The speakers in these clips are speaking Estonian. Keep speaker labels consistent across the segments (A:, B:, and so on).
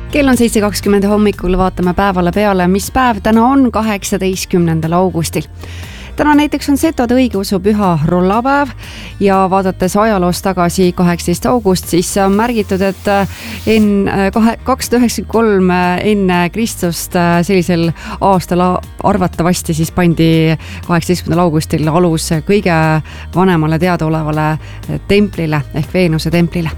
A: Kell on 7.20 hommikul, vaatame päevale peale, mis päev täna on 18. augustil. Täna näiteks on setode õigeusu püha rollapäev ja vaadates ajaloos tagasi 18. august, siis on märgitud, et 293 enne Kristust sellisel aastal arvatavasti siis pandi 18. augustil alus kõige vanemale teadaolevale templile ehk Veenuse templile.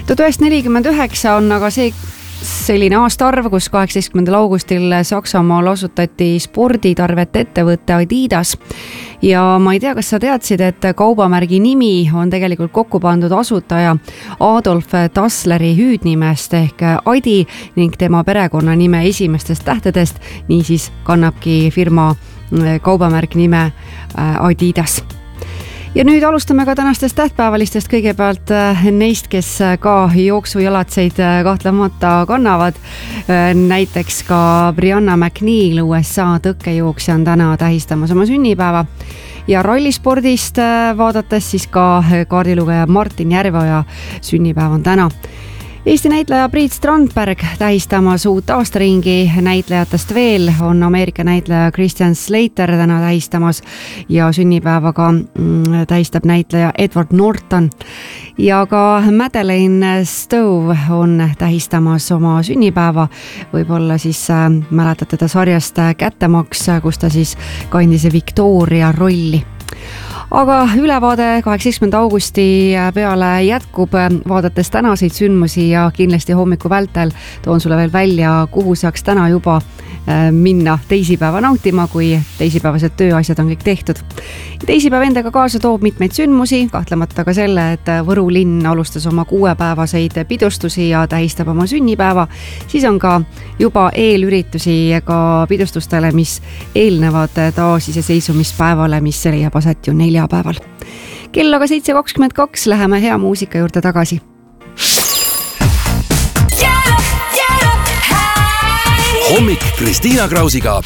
A: 1949 on aga selline aastaarv, kus 18. augustil Saksamaal asutati sporditarvet ettevõtte Adidas ja ma ei tea, kas sa teadsid, et kaubamärgi nimi on tegelikult kokku pandud asutaja Adolf Dassleri hüüdnimest ehk Adi ning tema perekonnanime esimestest tähtedest, niisiis kannabki firma kaubamärk nime Adidas. Ja nüüd alustame ka tänastest tähtpäevalistest, kõigepealt neist, kes ka jooksujalatseid kahtlemata kannavad. Näiteks ka Brianna McNeil, USA tõkkejooksja, on täna tähistamas oma sünnipäeva. Ja rallispordist vaadates siis ka kaardilugeja Martin Järveoja sünnipäev on täna. Eesti näitleja Priit Strandberg tähistamas uut aastaringi. Näitlejatest veel on Ameerika näitleja Christian Slater täna tähistamas ja sünnipäevaga tähistab näitleja Edward Norton. Ja ka Madeleine Stowe on tähistamas oma sünnipäeva. Võib-olla siis mäletate ta sarjast Kättemaks, kus ta siis kandis Victoria rolli. Aga ülevaade 18. augusti peale jätkub, vaadates tänaseid sündmusi ja kindlasti hommiku vältel toon sulle veel välja, kuhu saaks täna juba minna teisipäeva nautima, kui teisipäevased tööasjad on kõik tehtud. Teisipäev endaga kaasa toob mitmeid sündmusi, kahtlemata ka selle, et Võru linn alustas oma 6-päevaseid pidustusi ja tähistab oma sünnipäeva. Siis on ka juba eelüritusi ka pidustustele, mis eelnevad taasiseseisvumispäevale, mis leiab aset ju neljapäeval. Kell aga 7.22, läheme hea muusika juurde tagasi.
B: Hommik Kristiina Krausiga